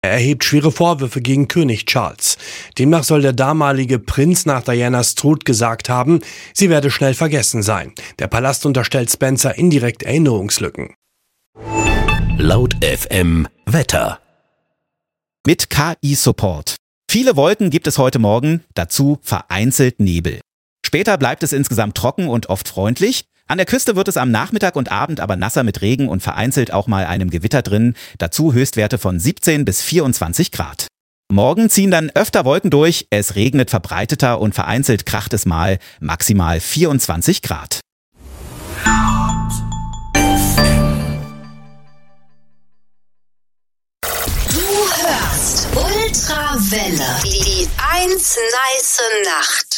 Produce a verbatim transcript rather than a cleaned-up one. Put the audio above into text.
Er erhebt schwere Vorwürfe gegen König Charles. Demnach soll der damalige Prinz nach Dianas Tod gesagt haben, sie werde schnell vergessen sein. Der Palast unterstellt Spencer indirekt Erinnerungslücken. Laut F M Wetter. Mit K I-Support. Viele Wolken gibt es heute Morgen, dazu vereinzelt Nebel. Später bleibt es insgesamt trocken und oft freundlich. An der Küste wird es am Nachmittag und Abend aber nasser mit Regen und vereinzelt auch mal einem Gewitter drin. Dazu Höchstwerte von siebzehn bis vierundzwanzig Grad. Morgen ziehen dann öfter Wolken durch, es regnet verbreiteter und vereinzelt kracht es mal, maximal vierundzwanzig Grad. Du hörst Ultrawelle, die eins nice Nacht.